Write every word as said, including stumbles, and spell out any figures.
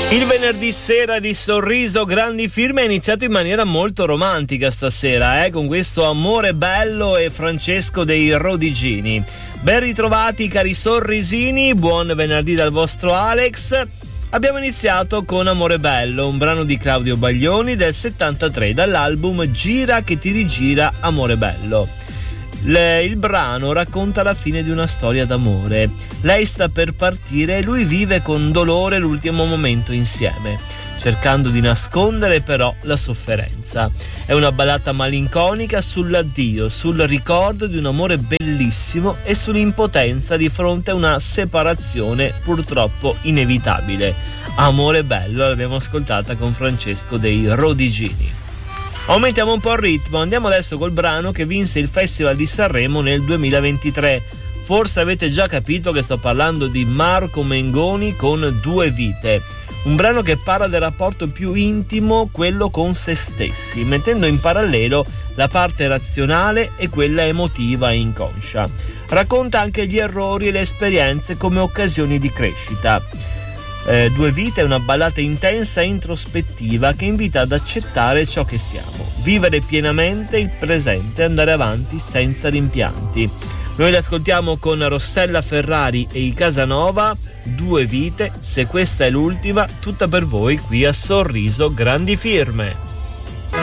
Il venerdì sera di Sorriso Grandi Firme è iniziato in maniera molto romantica stasera, eh, con questo Amore Bello e Francesco dei Rodigini. Ben ritrovati cari sorrisini, buon venerdì dal vostro Alex. Abbiamo iniziato con Amore Bello, un brano di Claudio Baglioni del settantatré dall'album Gira che ti rigira Amore Bello. Le, il brano racconta la fine di una storia d'amore. Lei sta per partire e lui vive con dolore l'ultimo momento insieme, cercando di nascondere però la sofferenza. È una ballata malinconica sull'addio, sul ricordo di un amore bellissimo e sull'impotenza di fronte a una separazione purtroppo inevitabile. Amore Bello l'abbiamo ascoltata con Francesco dei Rodigini. Aumentiamo un po' il ritmo, andiamo adesso col brano che vinse il Festival di Sanremo nel duemilaventitré. Forse avete già capito che sto parlando di Marco Mengoni con Due Vite, un brano che parla del rapporto più intimo, quello con se stessi, mettendo in parallelo la parte razionale e quella emotiva e inconscia. Racconta anche gli errori e le esperienze come occasioni di crescita. Eh, Due Vite è una ballata intensa e introspettiva che invita ad accettare ciò che siamo, vivere pienamente il presente e andare avanti senza rimpianti. Noi l'ascoltiamo con Rossella Ferrari e i Casanova, Due Vite, se questa è l'ultima, tutta per voi qui a Sorriso Grandi Firme.